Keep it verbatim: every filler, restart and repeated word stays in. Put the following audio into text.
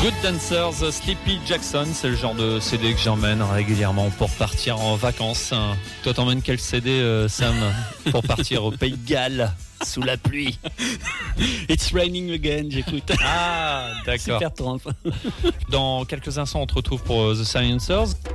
Good Dancers, Sleepy Jackson, c'est le genre de C D que j'emmène régulièrement pour partir en vacances. Toi, t'emmènes quel C D, euh, Sam, pour partir au Pays de Galles sous la pluie? It's Raining Again, j'écoute. Ah, d'accord. Super trempe. Dans quelques instants, on te retrouve pour The Silencers.